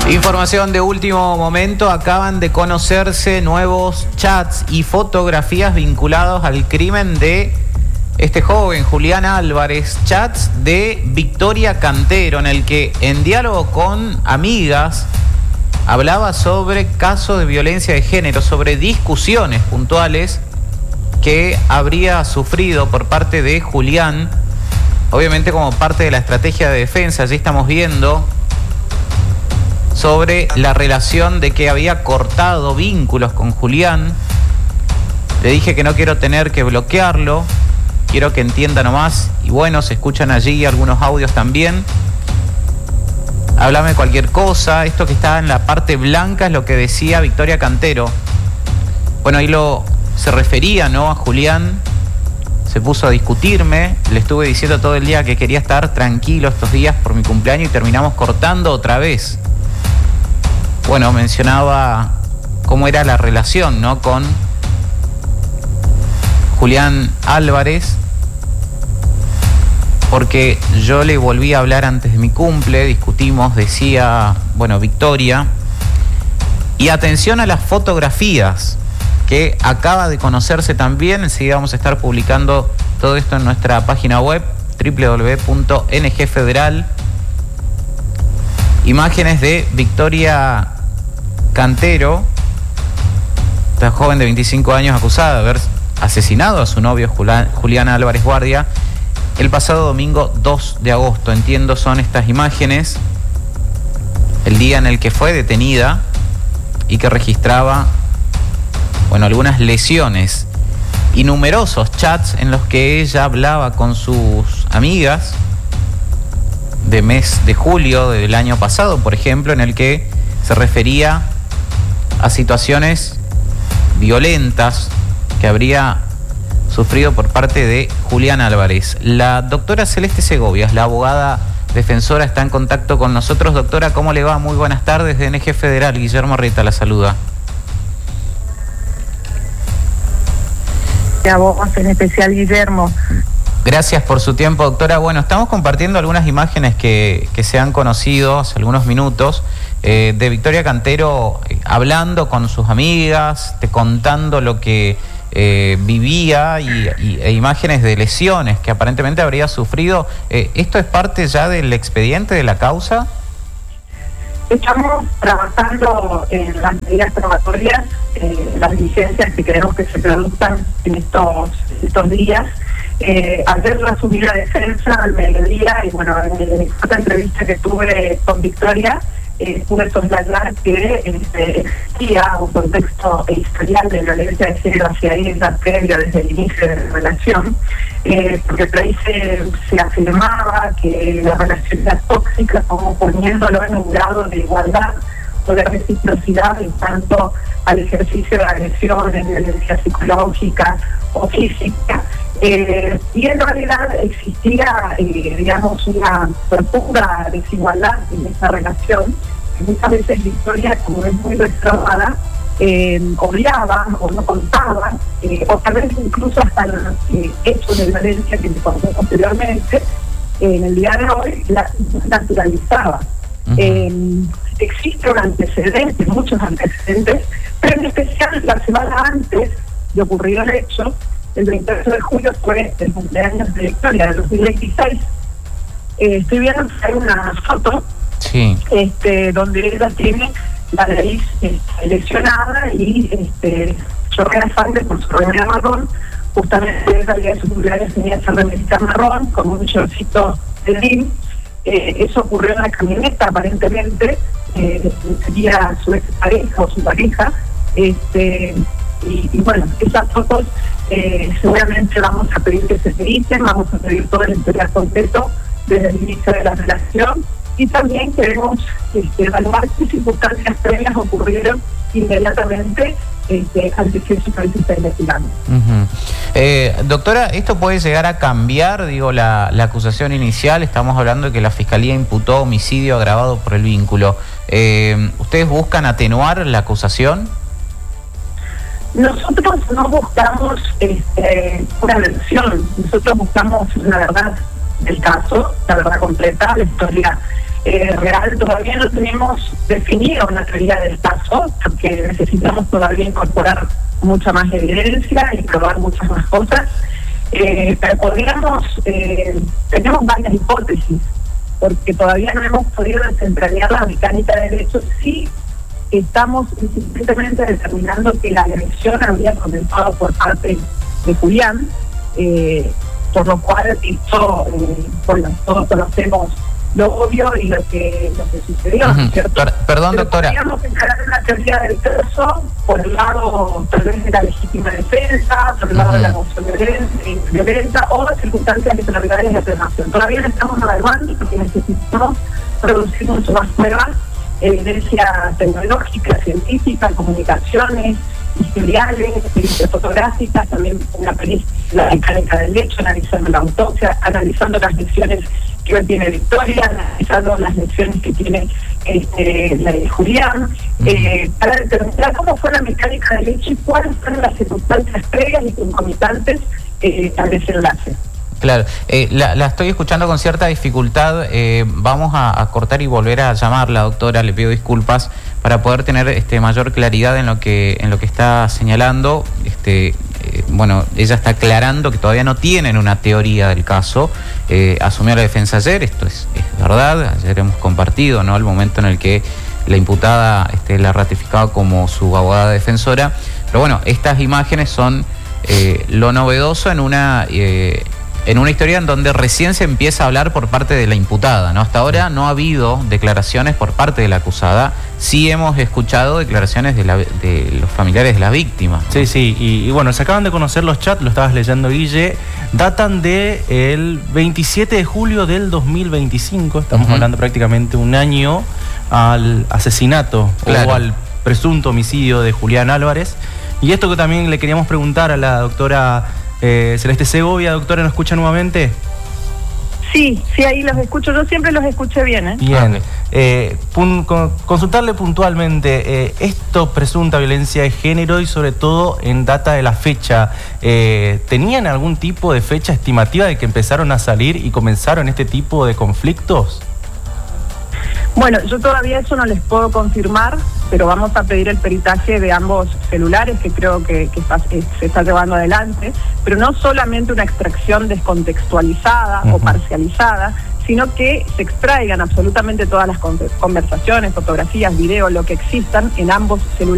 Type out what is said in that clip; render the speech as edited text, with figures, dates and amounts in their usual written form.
Información de último momento, acaban de conocerse nuevos chats y fotografías vinculados al crimen de este joven, Julián Álvarez. Chats de Victoria Cantero, en el que en diálogo con amigas hablaba sobre casos de violencia de género, sobre discusiones puntuales que habría sufrido por parte de Julián, obviamente como parte de la estrategia de defensa. Allí estamos viendo sobre la relación de que había cortado vínculos con Julián. Le dije que no quiero tener que bloquearlo, quiero que entienda nomás. Y bueno, se escuchan allí algunos audios también. Háblame cualquier cosa. Esto que está en la parte blanca es lo que decía Victoria Cantero. Bueno, ahí se refería, ¿no?, a Julián. Se puso a discutirme. Le estuve diciendo todo el día que quería estar tranquilo estos días por mi cumpleaños y terminamos cortando otra vez. Bueno, mencionaba cómo era la relación, ¿no?, con Julián Álvarez, porque yo le volví a hablar antes de mi cumple, discutimos, decía, bueno, Victoria. Y atención a las fotografías que acaba de conocerse también. Enseguida vamos a estar publicando todo esto en nuestra página web, www.ngfederal. Imágenes de Victoria Cantero, esta joven de 25 años acusada de haber asesinado a su novio Julián Álvarez Guardia el pasado domingo 2 de agosto. Entiendo son estas imágenes, el día en el que fue detenida y que registraba, bueno, algunas lesiones y numerosos chats en los que ella hablaba con sus amigas de mes de julio del año pasado, por ejemplo, en el que se refería a situaciones violentas que habría sufrido por parte de Julián Álvarez. La doctora Celeste Segovias, la abogada defensora, está en contacto con nosotros. Doctora, ¿cómo le va? Muy buenas tardes. De NG Federal, Guillermo Reta la saluda. A vos, en especial, Guillermo. Gracias por su tiempo, doctora. Bueno, estamos compartiendo algunas imágenes que se han conocido hace algunos minutos de Victoria Cantero hablando con sus amigas, contando lo que vivía e imágenes de lesiones que aparentemente habría sufrido. ¿Esto es parte ya del expediente de la causa? Estamos trabajando en las medidas probatorias, las diligencias que queremos que se produzcan en estos días. Ayer la subí la defensa al mediodía y bueno, en esta entrevista que tuve con Victoria pude soslayar que existía un contexto historial de violencia de género hacia ella previo desde el inicio de la relación, porque por ahí se afirmaba que la relación era tóxica, como poniéndolo en un grado de igualdad o de reciprocidad en cuanto al ejercicio de agresiones, violencia psicológica o física. Y en realidad existía, digamos, una profunda desigualdad en esa relación. Muchas veces Victoria, como es muy reservada, obviaba o no contaba, o tal vez incluso hasta los hechos de violencia que me contó posteriormente, en el día de hoy la naturalizaba. Existe un antecedente, muchos antecedentes, pero en especial la semana antes de ocurrir el hecho, el 28 de julio fue el cumpleaños de Victoria de 2016. Estoy viendo que hay una foto, sí, donde ella tiene la nariz lesionada y chorrea sangre por su remera marrón. Justamente el día de su cumpleaños tenía esa remerita marrón con un shortcito de jean. Eso ocurrió en la camioneta, aparentemente sería su ex pareja o su pareja. Y bueno, esas fotos seguramente vamos a pedir que se editen, vamos a pedir todo el historial completo desde el inicio de la relación, y también queremos evaluar qué circunstancias previas ocurrieron inmediatamente antes que eso se está investigando. Doctora, ¿esto puede llegar a cambiar, la acusación inicial? Estamos hablando de que la Fiscalía imputó homicidio agravado por el vínculo. ¿Ustedes buscan atenuar la acusación? Nosotros no buscamos una versión, nosotros buscamos la verdad del caso, la verdad completa, la historia real. Todavía no tenemos definida una teoría del caso, porque necesitamos todavía incorporar mucha más evidencia y probar muchas más cosas. Pero tenemos varias hipótesis, porque todavía no hemos podido desentrañar la mecánica del hecho. Sí estamos insistentemente determinando que la agresión habría comenzado por parte de Julián, por lo cual esto, todos conocemos lo obvio y lo que sucedió, ¿no es cierto? Perdón, doctora. Podríamos encarar una teoría del caso por el lado tal vez de la legítima defensa, por el lado de la moción violenta o de circunstancias extraordinarias de atenuación. Todavía no estamos evaluando porque necesitamos producir mucho más pruebas, evidencia tecnológica, científica, comunicaciones, historiales, fotográficas, también una la mecánica del hecho, analizando la autopsia, analizando las lecciones que hoy tiene Victoria, analizando las lecciones que tiene la de Julián, para determinar cómo fue la mecánica del hecho y cuáles fueron las circunstancias previas y concomitantes al desenlace. Claro, la estoy escuchando con cierta dificultad. Vamos a cortar y volver a llamarla, doctora. Le pido disculpas para poder tener mayor claridad en lo que está señalando. Bueno, ella está aclarando que todavía no tienen una teoría del caso. Asumió la defensa ayer, esto es verdad. Ayer hemos compartido, ¿no?, el momento en el que la imputada la ha ratificado como su abogada defensora. Pero bueno, estas imágenes son lo novedoso en una historia en donde recién se empieza a hablar por parte de la imputada, ¿no? Hasta ahora no ha habido declaraciones por parte de la acusada. Sí hemos escuchado declaraciones de los familiares de la víctima, ¿no? Sí, y bueno, se acaban de conocer los chats, lo estabas leyendo, Guille, datan del 27 de julio del 2025, estamos hablando prácticamente un año al asesinato, claro, o al presunto homicidio de Julián Álvarez. Y esto que también le queríamos preguntar a la doctora Celeste Segovia. Doctora, ¿nos escucha nuevamente? Sí, ahí los escucho. Yo siempre los escuché bien, Bien. Consultarle puntualmente, esto presunta violencia de género y sobre todo en data de la fecha, ¿tenían algún tipo de fecha estimativa de que empezaron a salir y comenzaron este tipo de conflictos? Bueno, yo todavía eso no les puedo confirmar, pero vamos a pedir el peritaje de ambos celulares, que creo que se está llevando adelante, pero no solamente una extracción descontextualizada o parcializada, sino que se extraigan absolutamente todas las conversaciones, fotografías, videos, lo que existan en ambos celulares.